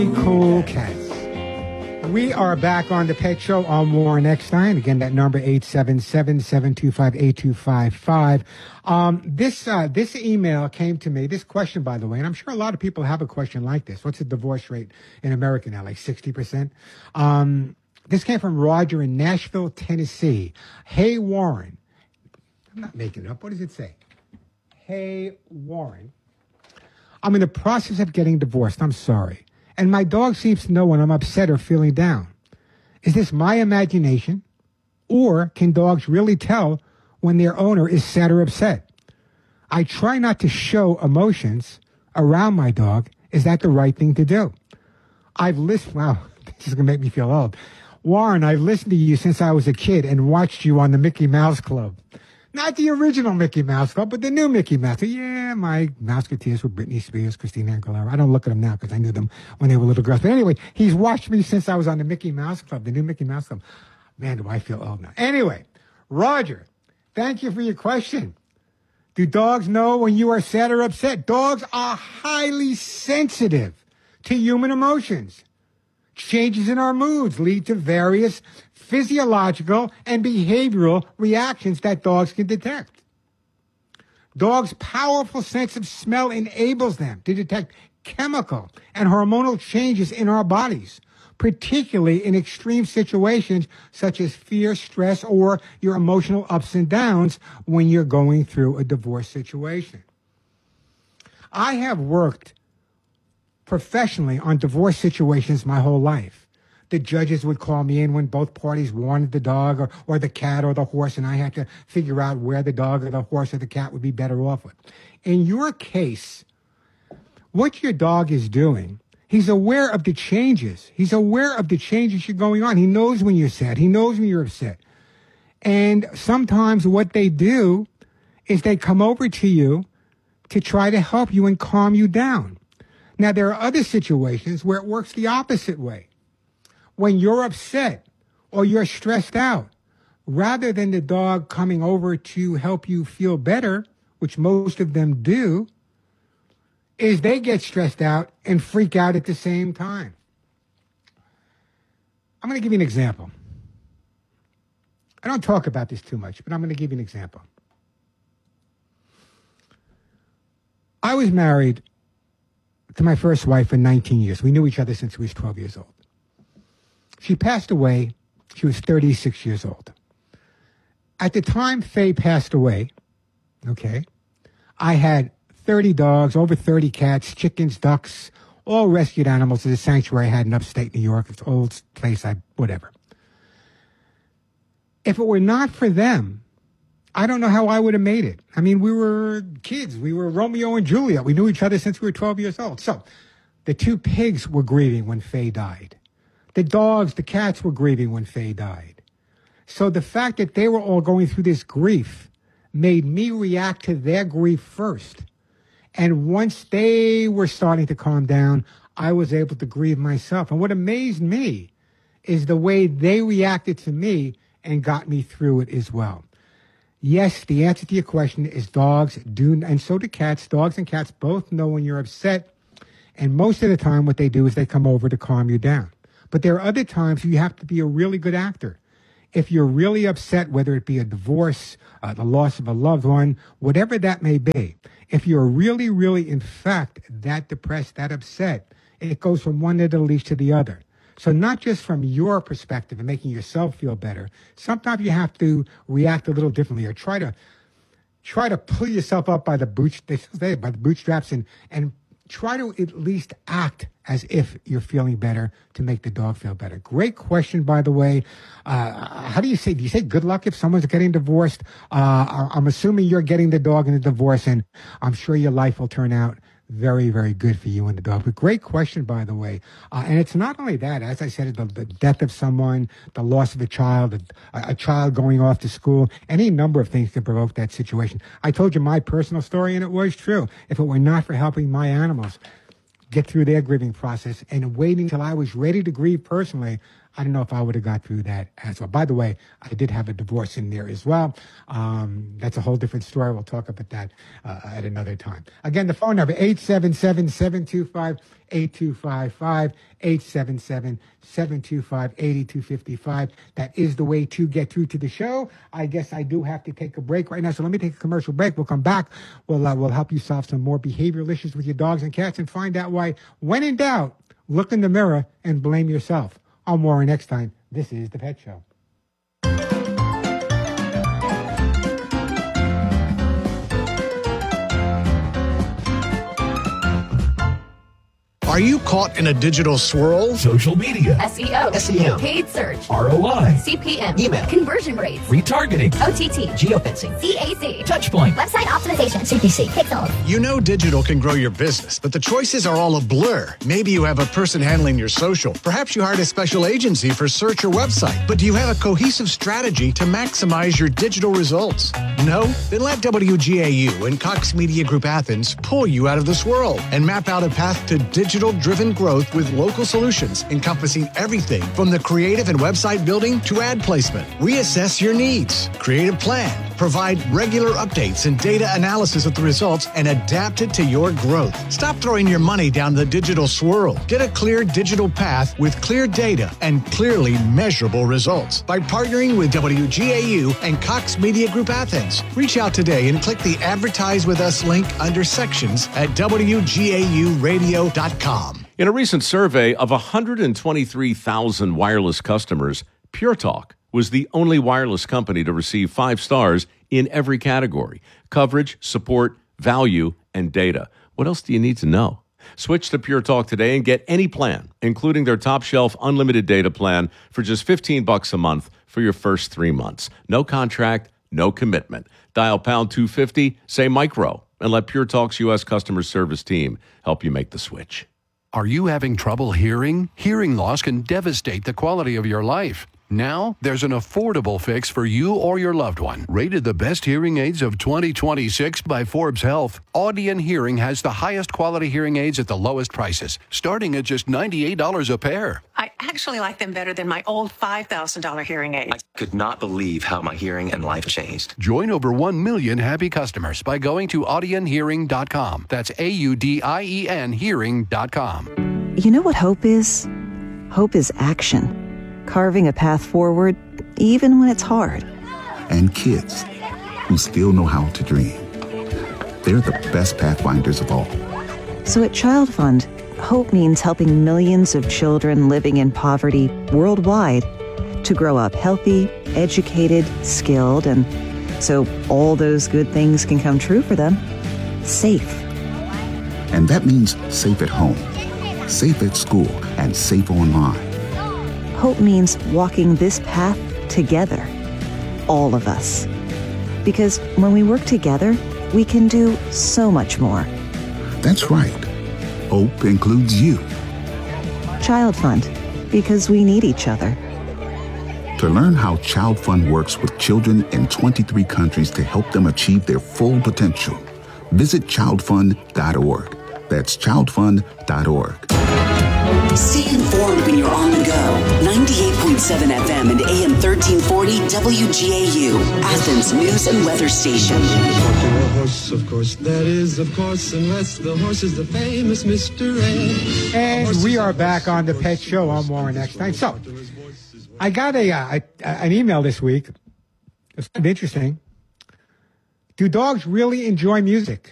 Cool cats. We are back on the Pet Show on Warren Eckstein. Again, that number 877-725-8255. This email came to me, this question, by the way, and I'm sure a lot of people have a question like this. What's the divorce rate in America now? Like 60%? This came from Roger in Nashville, Tennessee. Hey, Warren. I'm not making it up. What does it say? Hey, Warren. I'm in the process of getting divorced. I'm sorry. And my dog seems to know when I'm upset or feeling down. Is this my imagination? Or can dogs really tell when their owner is sad or upset? I try not to show emotions around my dog. Is that the right thing to do? Wow, this is going to make me feel old. Warren, I've listened to you since I was a kid and watched you on the Mickey Mouse Club. Not the original Mickey Mouse Club, but the new Mickey Mouse. Yeah, my Mouseketeers were Britney Spears, Christina Aguilera. I don't look at them now because I knew them when they were little girls. But anyway, he's watched me since I was on the Mickey Mouse Club, the new Mickey Mouse Club. Man, do I feel old now. Anyway, Roger, thank you for your question. Do dogs know when you are sad or upset? Dogs are highly sensitive to human emotions. Changes in our moods lead to various physiological and behavioral reactions that dogs can detect. Dogs' powerful sense of smell enables them to detect chemical and hormonal changes in our bodies, particularly in extreme situations such as fear, stress, or your emotional ups and downs when you're going through a divorce situation. I have worked professionally on divorce situations my whole life. The judges would call me in when both parties wanted the dog or the cat or the horse, and I had to figure out where the dog or the horse or the cat would be better off with. In your case, what your dog is doing, he's aware of the changes. He's aware of the changes you're going on. He knows when you're sad. He knows when you're upset. And sometimes what they do is they come over to you to try to help you and calm you down. Now, there are other situations where it works the opposite way. When you're upset or you're stressed out, rather than the dog coming over to help you feel better, which most of them do, is they get stressed out and freak out at the same time. I'm going to give you an example. I don't talk about this too much, but I'm going to give you an example. I was married to my first wife for 19 years. We knew each other since we was 12 years old. She passed away. She was 36 years old. At the time Faye passed away, okay, I had 30 dogs, over 30 cats, chickens, ducks, all rescued animals at a sanctuary I had in upstate New York. It's an old place, whatever. If it were not for them, I don't know how I would have made it. I mean, we were kids. We were Romeo and Juliet. We knew each other since we were 12 years old. So the two pigs were grieving when Faye died. The dogs, the cats were grieving when Faye died. So the fact that they were all going through this grief made me react to their grief first. And once they were starting to calm down, I was able to grieve myself. And what amazed me is the way they reacted to me and got me through it as well. Yes, the answer to your question is dogs do, and so do cats. Dogs and cats both know when you're upset. And most of the time what they do is they come over to calm you down. But there are other times you have to be a really good actor. If you're really upset, whether it be a divorce, the loss of a loved one, whatever that may be, if you're really, really, in fact, that depressed, that upset, it goes from one end of the leash to the other. So not just from your perspective and making yourself feel better, sometimes you have to react a little differently or try to pull yourself up by the bootstraps and try to at least act as if you're feeling better to make the dog feel better. Great question, by the way. Do you say good luck if someone's getting divorced? I'm assuming you're getting the dog in the divorce, and I'm sure your life will turn out very, very good for you and the dog. But great question, by the way. And it's not only that, as I said, the death of someone, the loss of a child, a child going off to school, any number of things can provoke that situation. I told you my personal story, and it was true. If it were not for helping my animals get through their grieving process and waiting till I was ready to grieve personally, I don't know if I would have got through that as well. By the way, I did have a divorce in there as well. That's a whole different story. We'll talk about that at another time. Again, the phone number, 877-725-8255, 877-725-8255. That is the way to get through to the show. I guess I do have to take a break right now, so let me take a commercial break. We'll come back. We'll help you solve some more behavioral issues with your dogs and cats and find out why, when in doubt, look in the mirror and blame yourself. On More next time. This is The Pet Show. Are you caught in a digital swirl? Social media, SEO, SEM, paid search, ROI, CPM, email, conversion rates, retargeting, OTT, geofencing, CAC, touchpoint, website optimization, CPC, pixels. You know digital can grow your business, but the choices are all a blur. Maybe you have a person handling your social. Perhaps you hired a special agency for search or website. But do you have a cohesive strategy to maximize your digital results? No? Then let WGAU and Cox Media Group Athens pull you out of the swirl and map out a path to digital-driven growth with local solutions encompassing everything from the creative and website building to ad placement. Reassess your needs, create a plan, provide regular updates and data analysis of the results, and adapt it to your growth. Stop throwing your money down the digital swirl. Get a clear digital path with clear data and clearly measurable results by partnering with WGAU and Cox Media Group Athens. Reach out today and click the Advertise With Us link under sections at WGAUradio.com. In a recent survey of 123,000 wireless customers, Pure Talk was the only wireless company to receive 5 stars in every category: coverage, support, value, and data. What else do you need to know? Switch to Pure Talk today and get any plan, including their top shelf unlimited data plan, for just $15 a month for your first 3 months. No contract, no commitment. Dial pound 250, say micro, and let Pure Talk's U.S. customer service team help you make the switch. Are you having trouble hearing? Hearing loss can devastate the quality of your life. Now, there's an affordable fix for you or your loved one. Rated the best hearing aids of 2026 by Forbes Health, Audion Hearing has the highest quality hearing aids at the lowest prices, starting at just $98 a pair. I actually like them better than my old $5,000 hearing aid. I could not believe how my hearing and life changed. Join over 1 million happy customers by going to audionhearing.com. That's AUDIEN hearing.com. You know what hope is? Hope is action. Carving a path forward, even when it's hard. And kids who still know how to dream. They're the best pathfinders of all. So at Child Fund, hope means helping millions of children living in poverty worldwide to grow up healthy, educated, skilled, and so all those good things can come true for them. Safe. And that means safe at home, safe at school, and safe online. Hope means walking this path together, all of us. Because when we work together, we can do so much more. That's right. Hope includes you. Child Fund, because we need each other. To learn how Child Fund works with children in 23 countries to help them achieve their full potential, visit childfund.org. That's childfund.org. Stay informed when you're on the go. 98.7 FM and AM 1340 WGAU, Athens News and Weather Station. Horse, of course, that is, of course, unless the horse is the famous Mr. Ed. And we are back on The Pet Show on Warren next time. So, I got an email this week. It's kind of interesting. Do dogs really enjoy music?